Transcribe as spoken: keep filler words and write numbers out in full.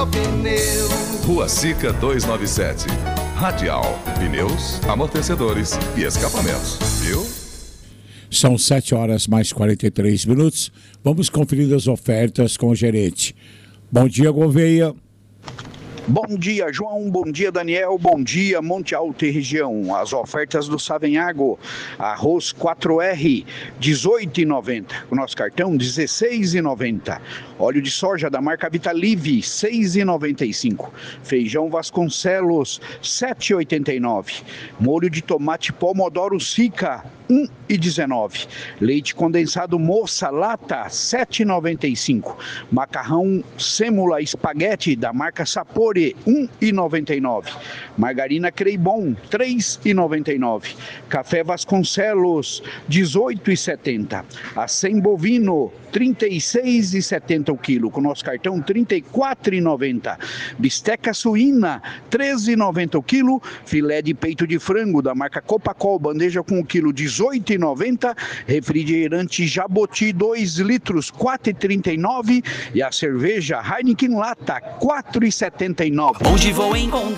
Radial Pneus. Rua Sica duzentos e noventa e sete. Radial Pneus, amortecedores e escapamentos. Viu? São sete horas mais quarenta e três minutos. Vamos conferir as ofertas com o gerente. Bom dia, Gouveia. Bom dia, João. Bom dia, Daniel. Bom dia, Monte Alto e região. As ofertas do Savenhago. Arroz quatro R, dezoito reais e noventa centavos. O nosso cartão, dezesseis reais e noventa centavos. Óleo de soja da marca Vitalive, seis reais e noventa e cinco centavos. Feijão Vasconcelos, sete reais e oitenta e nove centavos. Molho de tomate Pomodoro Sica, um real e dezenove centavos. Leite condensado Moça Lata, sete reais e noventa e cinco centavos. Macarrão Sêmula Espaguete da marca Sapori, um real e noventa e nove centavos. Margarina Creibon, três reais e noventa e nove centavos. Café Vasconcelos, dezoito reais e setenta centavos. Acém bovino, trinta e seis reais e setenta centavos o quilo. Com nosso cartão, trinta e quatro reais e noventa centavos. Bisteca suína, treze reais e noventa centavos o quilo. Filé de peito de frango da marca Copacol, bandeja com o quilo, dezoito reais e noventa centavos. Refrigerante Jaboti, dois litros, quatro reais e trinta e nove centavos. E a cerveja Heineken Lata, quatro reais e setenta e nove centavos. Onde vou encontrar